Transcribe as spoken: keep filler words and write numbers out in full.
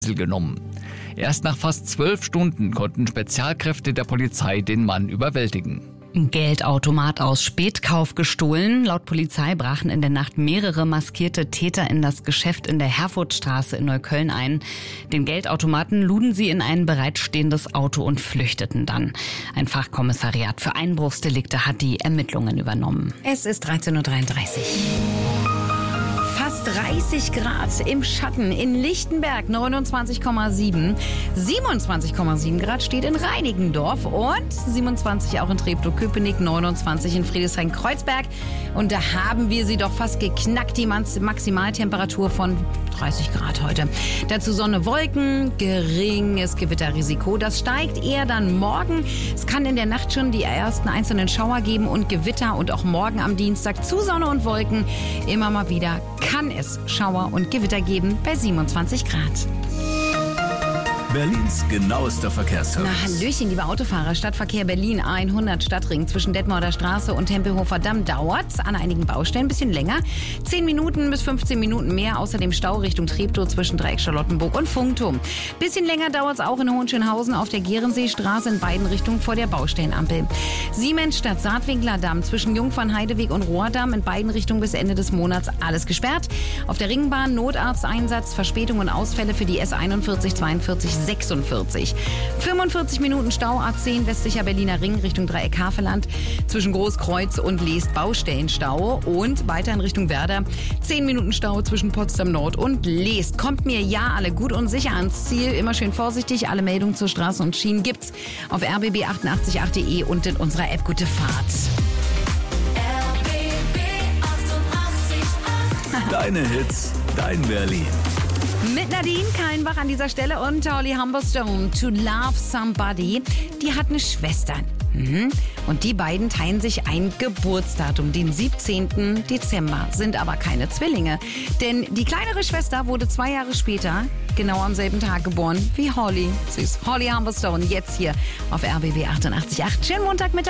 genommen. Erst nach fast zwölf Stunden konnten Spezialkräfte der Polizei den Mann überwältigen. Geldautomat aus Spätkauf gestohlen. Laut Polizei brachen in der Nacht mehrere maskierte Täter in das Geschäft in der Herfordstraße in Neukölln ein. Den Geldautomaten luden sie in ein bereitstehendes Auto und flüchteten dann. Ein Fachkommissariat für Einbruchsdelikte hat die Ermittlungen übernommen. Es ist dreizehn Uhr dreiunddreißig. Fast dreißig Grad im Schatten in Lichtenberg, neunundzwanzig Komma sieben. siebenundzwanzig Komma sieben Grad steht in Reinickendorf und siebenundzwanzig auch in Treptow-Köpenick, neunundzwanzig in Friedrichshain-Kreuzberg. Und da haben wir sie doch fast geknackt, die Maximaltemperatur von dreißig Grad heute. Dazu Sonne, Wolken, geringes Gewitterrisiko. Das steigt eher dann morgen. Es kann in der Nacht schon die ersten einzelnen Schauer geben und Gewitter und auch morgen am Dienstag zu Sonne und Wolken. Immer mal wieder kann es Schauer und Gewitter geben bei siebenundzwanzig Grad. Berlins genauester Verkehrsservice. Na, Hallöchen, liebe Autofahrer. Stadtverkehr Berlin hundert Stadtring zwischen Detmolder Straße und Tempelhofer Damm dauert an einigen Baustellen ein bisschen länger. zehn Minuten bis fünfzehn Minuten mehr. Außerdem Stau Richtung Treptow zwischen Dreieck Charlottenburg und Funkturm. Bisschen länger dauert es auch in Hohenschönhausen auf der Gerenseestraße in beiden Richtungen vor der Baustellenampel. Siemensstadt Saatwinkler Damm zwischen Jungfernheideweg und Rohrdamm in beiden Richtungen bis Ende des Monats alles gesperrt. Auf der Ringbahn Notarzteinsatz, Verspätung und Ausfälle für die S einundvierzig zweiundvierzig sechsundvierzig. fünfundvierzig Minuten Stau A zehn westlicher Berliner Ring Richtung Dreieck Havelland zwischen Großkreuz und Leest Baustellenstau und weiter in Richtung Werder zehn Minuten Stau zwischen Potsdam Nord und Leest. Kommt mir ja alle gut und sicher ans Ziel, immer schön vorsichtig. Alle Meldungen zur Straße und Schienen gibt's auf r b b achtundachtzig punkt acht punkt de und in unserer App Gute Fahrt. R B B achtundachtzig Komma acht. Deine Hits, dein Berlin. Mit Nadine Kallenbach an dieser Stelle und Holly Humberstone, To Love Somebody. Die hat eine Schwester. Mhm. Und die beiden teilen sich ein Geburtsdatum, den siebzehnten Dezember, sind aber keine Zwillinge. Denn die kleinere Schwester wurde zwei Jahre später, genau am selben Tag geboren wie Holly. Süß. Holly Humberstone, jetzt hier auf R B B achtundachtzig Komma acht. Schönen Montag mit